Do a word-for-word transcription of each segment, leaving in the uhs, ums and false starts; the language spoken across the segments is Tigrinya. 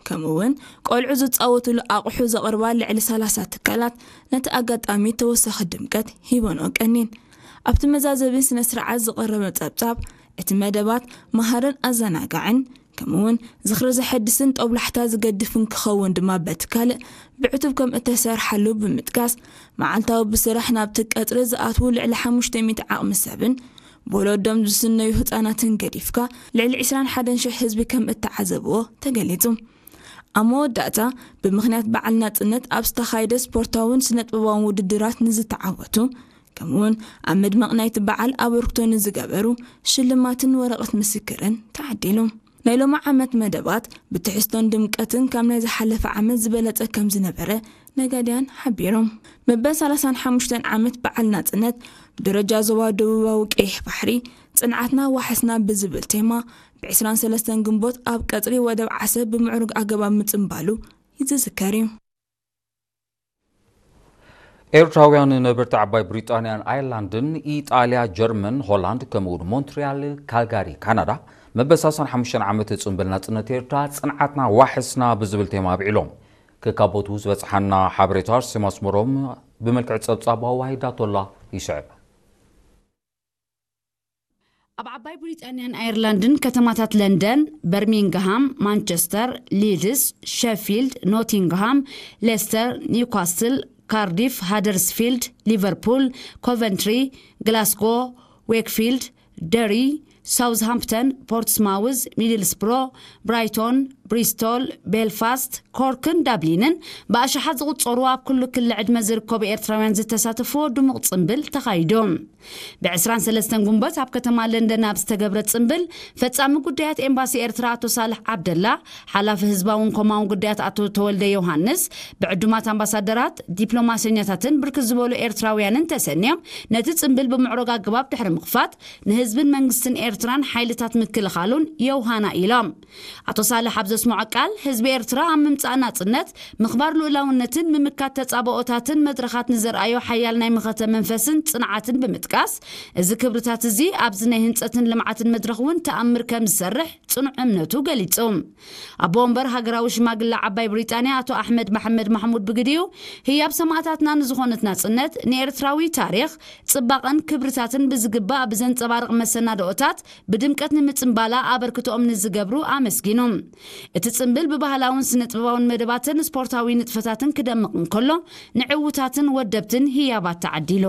كمون قلعو زتصاوتلو اقحو زقربا لعل ثلاثة تكالات نت اغاطامي توسخ دمقت هيبونو قنين ابت مزازبين سنه سرعه زقرب صبصاب ات مدبات مهارن ازناغعن كمون زخر زحدسن طبلحتا زقدفن كخون دما بتكال بعتب كم اتسرحلو بمتقاس معلتاو بسرحنا بتقطر زاتو لعل خمسمية عقم سبن بولودم زسنيو هصاناتن قديفكا لعل عشرين حدن شح حزب كم اتعذبو تغليصم امو داتا بمخنيات بعلنا صنت ابستخايد سبورتاون سنطبوان وددرات نزتعوتو كمون امد مقنايت بعل ابركتون زغبرو شلماتن ورقت مسكرن تعديلهم نايلو معامت مدبات بتحستون دمقتن كامنا زحلف عمل زبلت كم زنبره نغاديان حبيرهم مبس ثلاثة وخمسين عامت بعلنا صنت درجه زوادو وقيح بحري صنعتنا وحسنا بزبل تيما بعشرين ثلاثة جنبوت اب قطري ودب عسب بمعرق اغبا مصنبالو يتذكريم ኤርትራውያን ነበርት ዓባይ ብሪጣንያን አይርላንድን ኢጣሊያ ጀርመን ሆላንድ ከመውን ሞንትሪያል ካልጋሪ ካናዳ መበሳሳን ሓሙሽተ ዓመት ጽንብል ናጽነት ኤርትራ ጽንዓትና ዋሕስና ብዝብል ቴማ ብዒሎም ከካቦቱ ዝበጽሐና ሓበሬታር ሲማስመሮም ብመልክዕ ጸብጻባው ዋሂዳቶላ ይስዕብ ኣብ ዓባይ ብሪጣንያን አይርላንድን ከተማታት ለንደን በርሚንግሃም ማንቸስተር ሊድስ ሼፊልድ ኖቲንግሃም ሌስተር ኒውካስትል Cardiff, Huddersfield, Liverpool, Coventry, Glasgow, Wakefield, Derry, Southampton, Portsmouth, Middlesbrough, Brighton, Bristol, Belfast, Cork, Dublin باشحات زغصروا بكل كل عدمه زركب ኤርትራውያን ዝተሳተፉ ድሙቕ ጽንብል ተኻይዶም ب23 جنبات ኣብ ከተማ ለንደን ኣብ ዝተገብረ ጽንብል ፈጻሚ ጉዳያት ኤምባሲ ኤርትራ አቶ ሳልሕ ዓብደላ ሓላፊ ህዝባውን ኮማውን ጉዳያት አቶ ተወልደ ዮሐንስ ብዕዱማት አምባሳደራት ዲፕሎማስያታትን ብርክት ዝበሉ ኤርትራውያንን ተሰንዮም ነቲ ጽንብል ብምዕሮግ አግባብ ድሕሪ ምኽፋት ንህዝብን መንግስትን ኤርትራን ሓይልታት ምክልኻሉን የውሃና ኢሎም አቶ ሳልሕ ዘስሙዕ ቃል ህዝብ ኤርትራ ኣብ ምምጻእ ናጽነት ምኽባር ሉዓላውነትን ምምካት ተጻብኦታትን መድረኻት ንዘርአዮ ሓያል ናይ ምኸተ መንፈስን ጽንዓትን ብምጥቃስ እዚ ክብርታት እዚ ኣብ ዝናይ ህንጸትን ልምዓትን መድረኽውን ተኣምር ከም ዝሰርሕ ጽኑዕ እምነቱ ገሊጾም ኣብ ወንበር ሃገራዊ ሽማግለ ዓባይ ብሪጣንያ አቶ አሕመድ መሐመድ ማሕሙድ ብግዲዩ ህያብ ሰማዕታትና ንዝኾነት ናጽነት ንኤርትራዊ ታሪኽ ጽባቐን ክብርታትን ብዝግባእ ብዘንጸባርቕ መሰናዶታት ብድምቀት ንምጽምባላ ኣበርክቶኦም ንዝገብሩ ኣመስጊኖም እቲ ጽንብል በባህላውን ስነጥበባውን መደባትን ስፖርታዊ ንጥፈታትን ክደምቕ እንከሎ ንዕውታትን ወደብትን ህያባት ተዓዲሉ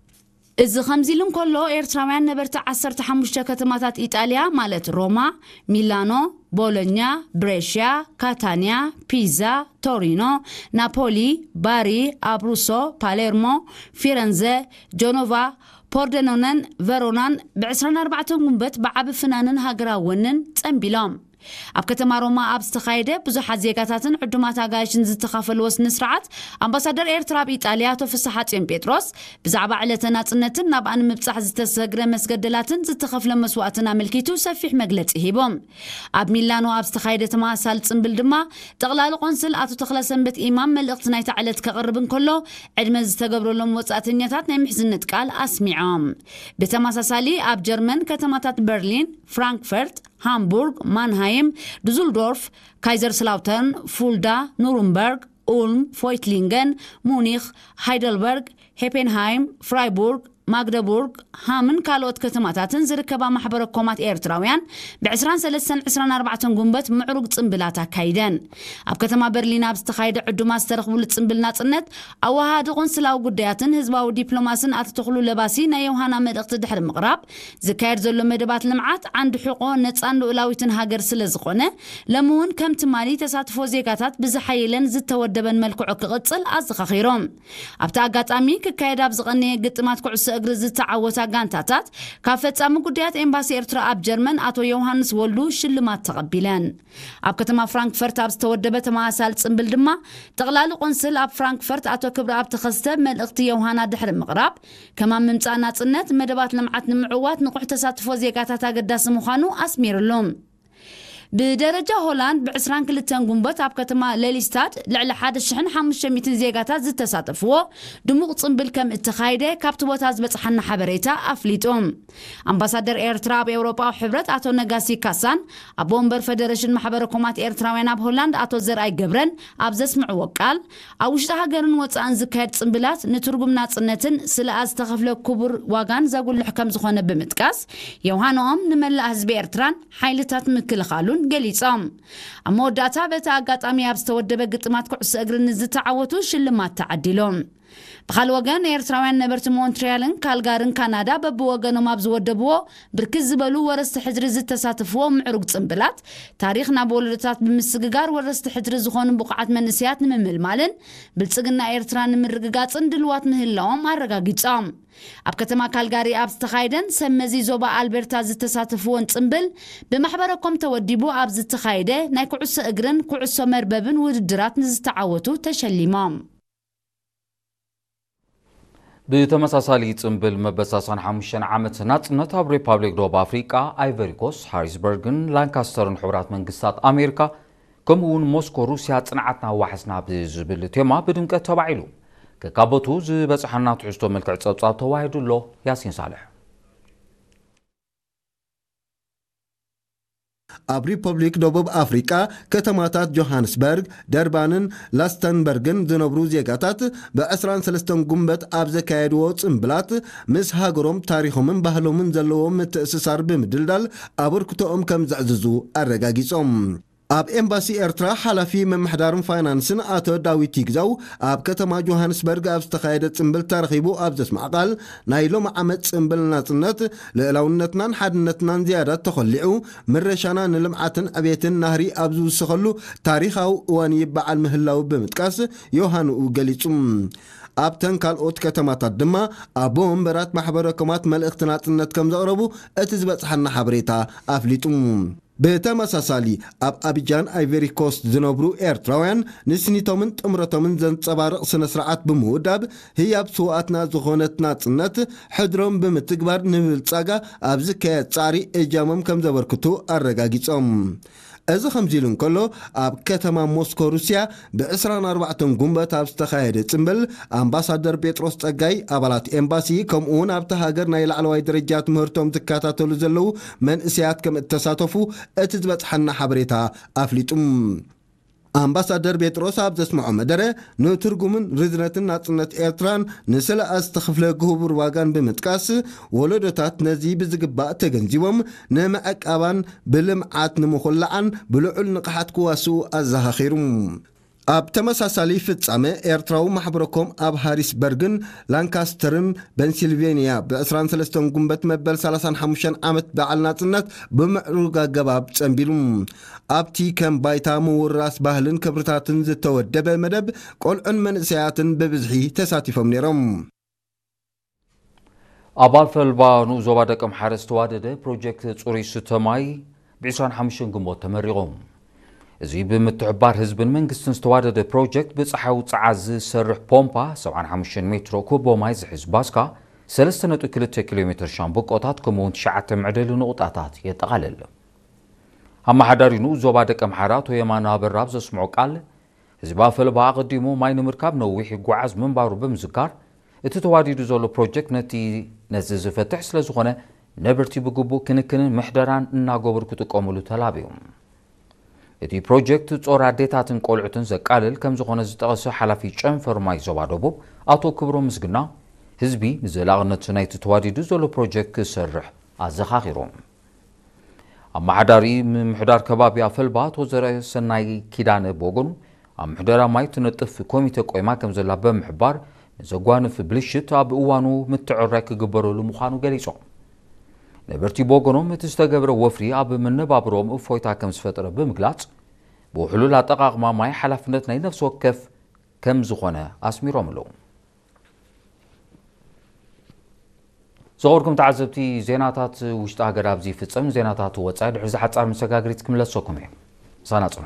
እዚ ከምዚልን ከሎ ኤርትራውያን ነበርት ዓሰርተ ሓሙሽተ ከተማታት ኢጣልያ ማለት ሮማ ሚላኖ ቦሎኛ ብሬሺያ ካታኒያ ፒዛ ቶሪኖ ናፖሊ ባሪ አብሩሶ ፓሌርሞ ፊረንዘ ጆኖቫ ፖርደኖነን ቨሮናን ب24 ጉንበት በዓብ ፍናንን ሃገራውንን ጸምቢሎም ኣብ ከተማ ሮማ ኣብ ዝተኻየደ ብዙሓት ዜጋታትን ዕዱማት ኣጋይሽን ዝተኻፈልዎ ስነ ስርዓት ኣምባሳደር ኤርትራ ብኢጣልያ አቶ ፍስሓ ጽዮን ጴጥሮስ ብዛዕባ ዕለተ ናጽነትን ናብ ኣን ምብጻሕ ዝተሰግረ መስገደላትን ዝተኸፍለ መስዋዕትን ኣመልኪቱ ሰፊሕ መግለጺ ሂቦም ኣብ ሚላኖ ኣብ ዝተኻየደ ተመሳሳሊ ጽንብል ድማ ጠቕላሊ ቆንስል አቶ ተኽለሰንበት ኢማም መልእኽቲ ናይቲ ዕለት ከቕርብ እንከሎ ዕድመ ዝተገብረሎም ወጻእተኛታት ናይ ምሕዝነት ቃል ኣስሚዖም ብተመሳሳሊ ኣብ ጀርመን ከተማታት በርሊን ፍራንክፈርት ሃምቡርግ ማንሃይም ዱስልዶርፍ ካይዘርስላውተርን ፉልዳ ኑሩምበርግ ኡልም ፎይትሊንገን ሙኒኽ ሃይደልበርግ ሄፔንሃይም ፍራይቡርግ ማግደቡርግ ሃምን ካልኦት ከተማታትን ዝርከባ ማሕበረ ኮማት ኤርትራውያን ب23 24 ጉንበት ምዕሩግ ጽንብላት አካይደን ኣብ ከተማ በርሊን ኣብ ዝተኻየደ ዕዱማት ዝተረኽቡሉ ጽንብል ናጽነት ኣዋሃድ ቆንስላዊ ጉዳያትን ህዝባዊ ዲፕሎማስን ኣተተኽሉ ለባሲ ናይ ዮሃና መልእኽቲ ድሕሪ ምቕራብ ዝካየድ ዘሎ መደባት ልምዓት ዓንዲ ሕቆ ነጻን ሉዓላዊትን ሃገር ስለ ዝኾነ ለምውን ከም ትማሊ ተሳትፎ ዜጋታት ብዝሓይለን ዝተወደበን መልክዑ ክቕጽል ኣዘኻኺሮም ኣብታ ኣጋጣሚ ክካየድ ኣብ ዝቐነየ ግጥማት ኩዕሶ እግሪ ዝተዓወታ ጋንታታት ካብ ፈጻሚ ጉዳያት ኤምባሲ ኤርትራ ኣብ ጀርመን አቶ ዮሐንስ ወልዱ ሽልማት ተቐቢለን ኣብ ከተማ ፍራንክፈርት ኣብ ዝተወደበ ተመሳሳሊ ጽንብል ድማ ጠቕላሊ ቆንስል ኣብ ፍራንክፈርት አቶ ክብረ ኣብ ተኸስተ መልእኽቲ ዮሐና ድሕሪ ምቕራብ ከማን ምምጻእ ናጽነት መደባት ልምዓት ንምዕዋት ንቑሕ ተሳትፎ ዜጋታት ኣገዳሲ ምዃኑ ኣስሚሩሎም بدرجة هولاند بعسران كلتان قنبت عب كتما ليليستاد لعلى حاد الشحن حمش ميتين زيقاتات زي تساطفوا دموغ صنبل كم اتخايدة كابتوبوتاز بتصحن حبريتا أفليتهم أمباسادر إيرترا بأوروبا وحبرت أتو نغاسي كاسان أبومبر فدرشن محبركومات إيرتراوين أب هولاند أتو زرأي قبرن أبز اسمع وقال أوشتها قرن وطعن زكايد صنبلات نترقم ناتصنتن سلا أستخفلو كبر واغان زاقول لحكم زخونة بمتكاس يوهانو أم نملا حزب إيرتران حيلتات مكل خالون قليصام أمو داتا بتا أقات أمي أبستود بقطمات كعس أقر نزي تعوتو شلمات تعدلون بخال وغان إيرتراوين نبرت مونتريالن كالغارن كندا ببو وغانو مابز ودبو بركز بلو ورست حجر زي تساتفو معروق صنبلات تاريخنا بولدتات بمسققار ورست حجر زخون بقعات منسيات نممل مالن بلسقنا إيرتران مرققات اندلوات مهلوهم عرقاقيتام أب كتما كالغاري أبز تخايدن سمزي زوبا ألبرتا زي تساتفوون صنبل بمحبركم توديبو أبز تخايده ناي كعس أقرن كعس مرببن وددرات نزي تعوتو تشليمام بتمساسالي صنبل مبساسان حمشن عامت ناتنت اب ريبابليك دوب افريقيا ايفري كوست هاريسبرغن لانكاسترن حورات منግስታት امريكا كمون موسكو روسيا صنعتنا وحسنا بزبل تيما بدمقت تبعيلو ككابوتو زبصحنا تحستو ملكع صبصاب توايدلو ياسين صالح ኣብ ሪፐብሊክ ደቡብ አፍሪካ ከተማታት ጆሃንስበርግ ደርባንን ላስተንበርግን ዝነብሩ ዜጋታት በ23 ጉንበት ኣብ ዘካየድዎ ጽምብላት ምስ ሃገሮም ታሪኾምን ባህሎምን ዘለዎም ምትእስሳር ብምድልዳል ኣበርክቶኦም ከም ዘዕዝዙ ኣረጋጊጾም ኣብ ኤምባሲ ኤርትራ ሓላፊ መምሕዳርን ፋይናንስን ኣቶ ዳዊት ይግዛው ኣብ ከተማ ጆሃንስበርግ ኣብ ዝተኻየደ ጽምብል ተረኺቡ ኣብ ዘስማዕ ቃል ናይ ሎም ዓመት ጽምብል ናጽነት ልዕላውነትናን ሓድነትናን ዝያዳ ተኸሊዑ ምረሻና ንልምዓትን ዕቤትን ናህሪ ኣብ ዝውስኸሉ ታሪኻዊ እዋን ይበዓል ምህላው ብምጥቃስ ዮሃንኡ ገሊጹ ኣብ ተን ካልኦት ከተማታት ድማ ኣብ ወንበራት ማሕበረከማት መልእኽቲ ናጽነት ከም ዘቕረቡ እቲ ዝበጽሐና ሓበሬታ ኣፍሊጡ በተመሳሳሊ ኣብ አቢጃን አይቨሪ ኮስት ዝነብሩ ኤርትራውያን ንስኒቶምን ጥምረቶምን ዘንጸባርቕ ስነ ስርዓት ብምውዳብ ህያብ ስዋኣትና ዝኾነት ናጽነት ሕድሮም ብምትግባር ንብልጻጋ ኣብ ዝካየድ ጻዕሪ እጃሞም ከም ዘበርክቱ ኣረጋጊጾም እዚ ከምዚሉ እንከሎ ኣብ ከተማ ሞስኮ ሩስያ ብ24 ጉንበት ኣብ ዝተኻየደ ጽምብል ኣምባሳደር ጴጥሮስ ጸጋይ ኣባላት ኤምባሲ ከምኡውን ኣብቲ ሃገር ናይ ላዕለዋይ ደረጃ ትምህርቶም ዝከታተሉ ዘለው መንእስያት ከም እተሳተፉ እቲ ዝበጽሐና ሓበሬታ ኣፍሊጡ ኣምባሳደር ጴጥሮስ ኣብ ዘስምዖ መደረ ንትርጉምን ርዝነትን ናጽነት ኤርትራን ንስለኣስ ተኽፍለ ግሁቡር ዋጋን ብምጥቃስ ወለዶታት ነዚ ብዝግባእ ተገንዚቦም ንመዕቃባን ብልምዓት ንምኹላዓን ብልዑል ንቕሓት ክዋስኡ ኣዘኻኺሩ ኣብ ተመሳሳሊ ፍጻመ ኤርትራዊ ማሕበረኮም ኣብ ሃሪስበርግን ላንካስተርን ፔንሲልቬንያ ብ23 ጉንበት መበል ሰላሳ ወሓሙሽተ ዓመት በዓል ናጽነት ብምዕሩግ ኣገባብ ጸንቢሉ ኣብቲ ከም ባይታ ምውራስ ባህልን ክብርታትን ዝተወደበ መደብ ቆልዑን መንእሰያትን ብብዝሒ ተሳቲፎም ነይሮም ኣባል ፈልባ ንዞባ ደቀ ምሓረ ዝተዋደደ ፕሮጀክት ጽሩይ ስተማይ ብ25 ግንቦት ተመሪቖም እዚ ብምትዕባር ህዝብን መንግስትን ዝተዋደደ ፕሮጀክት ብፀሓይ ውፅዓት ዝሰርሕ ፖምፓ ሰብዓ ሓሙሽተ ሜትሮ ኩቦ ማይ ዝሕዝ ባስካ ሰለስተ ነጥቢ ክልተ ኪሎ ሜትር ሻምብቆታት ከምኡውን ትሽዓተ መዕደሊ ንቑጣታት የጠቓልል ኣመሓዳሪኑ ዞባ ደቀ ምሓረ ኣቶ የማነ ኣበራብ ዘስምዖ ቃል ህዝቢ ፈልባ ኣቐዲሙ ማይ ንምርካብ ነዊሕ ይጓዓዝ ምንባሩ ብምዝካር እቲ ተዋዲዱ ዘሎ ፕሮጀክት ነቲ ነዚ ዝፈትሕ ስለ ዝኾነ ነበርቲ ብግቡእ ክንክንን ምሕደራን እናገበሩ ክጥቀሙሉ ተላብዮም እቲ ፕሮጀክት ጾር ኣዴታትን ቆልዑትን ዘቃልል ከም ዝኾነ ዝጠቐሰ ሓላፊ ጨንፈር ማይ ዞባ ደቡብ ኣቶ ክብሮ ምስግና ህዝቢ ንዘላቕነት ናይቲ ተዋዲዱ ዘሎ ፕሮጀክት ክሰርሕ ኣዘኻኺሮም ኣመሓዳሪ ምምሕዳር ከባቢ ኣፈልባ ኣቶ ዘርአ ሰናይ ኪዳነ ብወገኑ ኣብ ምሕደራ ማይ ትነጥፍ ኮሚቴ ቆይማ ከም ዘላ ብምሕባር ንዘጓንፍ ብልሽት ኣብ እዋኑ ምትዕራይ ክግበረሉ ምዃኑ ገሊጾም ነበርቲ ቦጎኖም እቲ ዝተገብረ ወፍሪ ኣብ ምንባብሮም እፎይታ ከም ዝፈጠረ ብምግላጽ ብውሕሉል ኣጠቓቕማ ማይ ሓላፍነት ናይ ነፍሲ ወከፍ ከም ዝኾነ ኣስሚሮም ኣለዉ زغوركم تعزبتي زيناتات وشتا قراب زي فتصم زيناتات وصايد حرز حصار مسغاغريت كملصوكم هي سانا صنع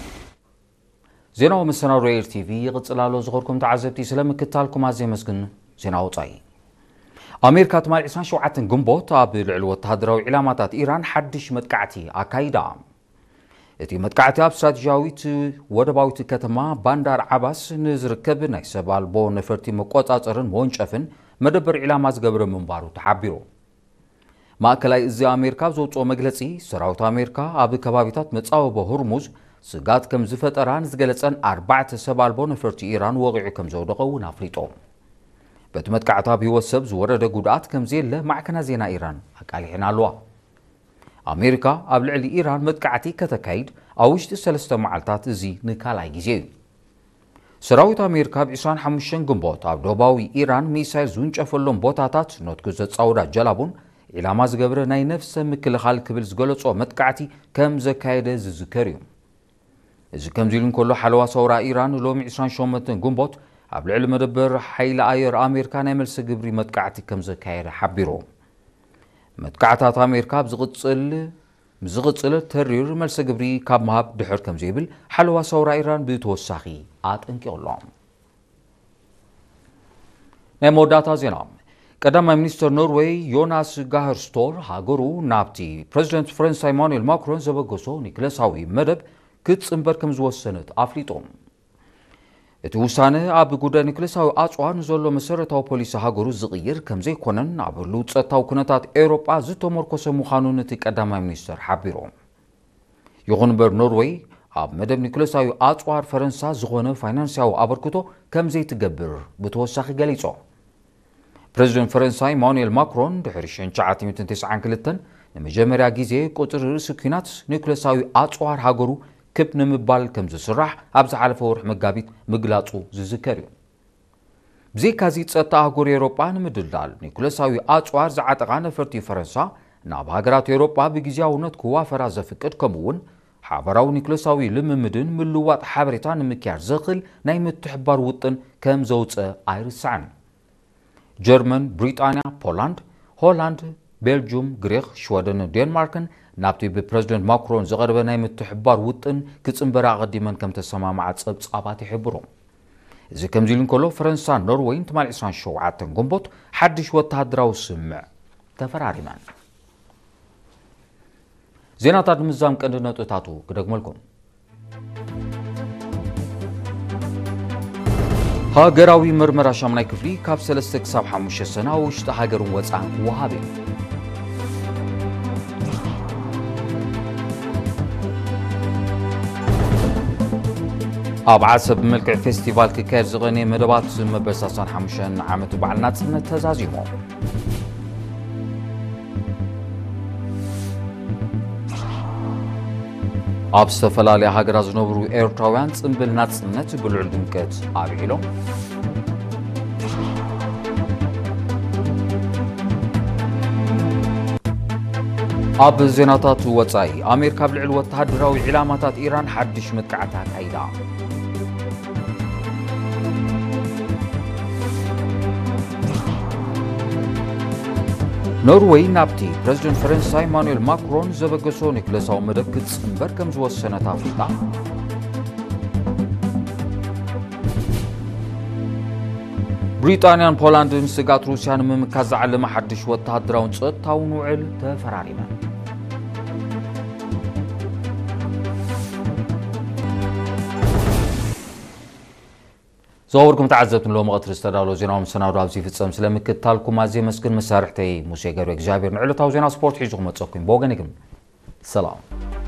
زينو مسنا روير تي في يقصلالو زغوركم تعزبتي سلام كتالكم ازي مسكن زينا وطاي أمريكا تمال عشرين وسبعة جنبوت بالعل وتهدروا علامات إيران حدش مدقعتي أكايدا اتي مدقعتي استراتيجيويت ودباويت كتما باندار عباس نزركب ناي سبال بو نفرتي مقوطاطرن وونچفن مدبر علامات زغبر منبارو تحبيرو ማእከላይ እዚ ኣሜሪካ ዘውፅኦ መግለጺ ሰራዊት ኣሜሪካ ኣብ ከባቢታት መጻወቦ ሆርሙዝ ስጋት ከም ዝፈጠራን ዝገለጸን ኣርባዕተ ሰብ ኣልቦ ነፈርቲ ኢራን ወቂዑ ከም ዘውደቐውን ኣፍሊጦ በቲ መጥቃዕታ ብሂወት ሰብ ዝወረደ ጉድኣት ከም ዘየለ ማዕከና ዜና ኢራን ኣቃሊሕና ኣለዋ ኣሜሪካ ኣብ ልዕሊ ኢራን መጥቃዕቲ ከተካይድ ኣብ ውሽጢ ሰለስተ መዓልታት እዚ ንካልኣይ ግዜ እዩ ሰራዊት ኣሜሪካ ብ25 ግንቦት ኣብ ደቡባዊ ኢራን ሚሳይል ዝውንጨፈሎም ቦታታት ኖትኩ ዘጻውዳ ጀላቡን ኢላማ ዝገብረ ናይ ነፍሰ ምክልኻል ክብል ዝገለጾ መጥቃዕቲ ከም ዘካየደ ዝዝከር እዩ እዚ ከም ዚሉን ከሎ ሓለዋ ሰውራ ኢራን ሎሚ عشرين وثمانية ግንቦት ኣብ ልዕሊ መደበር ሓይሊ ኣየር ኣሜሪካ ናይ መልሲ ግብሪ መጥቃዕቲ ከም ዘካየደ ሓቢሩ መጥቃዕታት ኣሜሪካ ብዝቕጽል ብዝቕጽል ተሪር መልሲ ግብሪ ካብ መሃብ ድሕር ከም ዘይብል ሓለዋ ሰውራ ኢራን ብተወሳኺ ኣጠንቂቑሎም ናይ መወዳእታ ዜና ቀዳማይ ሚኒስትር ኖርዌይ ዮናስ ጋር ስቶር ሃገሩ ናብቲ ፕሬዚደንት ፈረንሳይ ኢማኑኤል ማክሮን ዘበገሶ ኒክለሳዊ መደብ ክትጽንበር ከም ዝወሰነት ኣፍሊጦም እቲ ውሳነ ኣብ ጉዳይ ኒክለሳዊ ኣጽዋር ዘሎ መሰረታዊ ፖሊሲ ሃገሩ ዝቕይር ከም ዘይኮነን ኣብ ህልው ጸጥታዊ ኩነታት ኤውሮጳ ዝተመርኮሰ ምዃኑን እቲ ቀዳማይ ሚኒስትር ሓቢሮም ይኹን እምበር ኖርዌይ ኣብ መደብ ኒክለሳዊ ኣጽዋር ፈረንሳ ዝኾነ ፋይናንሳዊ ኣበርክቶ ከም ዘይትገብር ብተወሳኺ ገሊጾም ፕሬዚደንት ፈረንሳይ ኢማኑኤል ማክሮን ድሕሪ ألف وتسعمائة وتسعة وتسعين ንመጀመርያ ግዜ ቁጥር ርእሲ ኩናት ኒክለሳዊ ኣጽዋር ሃገሩ ክብ ንምባል ከም ዝስራሕ ኣብ ዝሓለፈ ወርሒ መጋቢት ምግላጹ ዝዝከር እዩ ብዘይካዚ ጸጥታ ሃገር ኤውሮጳ ንምድላል ኒክለሳዊ ኣጽዋር ዝዓጠቓ ነፈርቲ ፈረንሳ ናብ ሃገራት ኤውሮጳ ብግዝያውነት ክዋፈራ ዘፍቅድ ከምኡውን ሓበራዊ ኒክለሳዊ ልምምድን ምልዋጥ ሓበሬታ ንምክያድ ዘኽእል ናይ ምትሕብባር ውጥን ከም ዘውፅእ ኣይርስዕን ጀርመን ብሪጣንያ ፖላንድ ሆላንድ ቤልጅየም ግሪክ ሽወደን ዴንማርክን ናብቲ ብፕሬዚደንት ማክሮን ዝቐረበ ናይ ምትሕብባር ውጥን ክጽንበራ ቀዲመን ከም ተሰማምዓ ጸብጻባት ይሕብሮም እዚ ከምዚ ኢሉ እንከሎ ፈረንሳ ኖርዌይን ትማል عشرين وسبعة ግንቦት ሓድሽ ወተሃደራዊ ስምዕ ተፈራሪመን ዜናታት ምዛም ቀንዲ ነጥብታቱ ክደግመልኩም ሃገራዊ ምርመራ ሻምናይ ክፍሊ ካብ ሰለስተ ክሳብ ሓሙሽተ ሰና ውሽጢ ሃገርን ወፃእን ወሃብ እዩ ኣብ ዓሰብ ብመልክዕ ፌስቲቫል ክካየድ ዝቐነየ መደባት መበል ሰላሳ وخمسة ዓመት በዓል ናጽነት ተዛዚሞም ኣብ ዝተፈላለየ ሃገራት ዝነብሩ ኤርትራውያን ጽምብል ናጽነት ብልዑል ድምቀት ኣብዒሎም ኣብ ዜናታት ወጻኢ ኣሜሪካ ብልዕል ወተሃደራዊ ዒላማታት ኢራን ሓድሽ መጥቃዕቲ ኣካይዳ ኖርዌይ ናብቲ ፕሬዚደንት ፈረንሳይ ኢማኑኤል ማክሮን ዘበገሶ ኒክለሳዊ መደብ ክትጽንበር ከም ዝወሰነት ኣፍሪቃ ብሪጣንያን ፖላንድን ስጋት ሩስያ ንምምካት ዝዓለመ ሓድሽ ወተሃደራውን ጸጥታውን ውዕል ተፈራሪመን زوركم تعزبتن لو مقتل استدالو زيناو مسناودو ابزي فصم سلمكتالكم ازي مسكن مسارحتي موسى غير اكزابير نعلتاو زينا سبورت حيزكم متصكم بوغنيكم سلام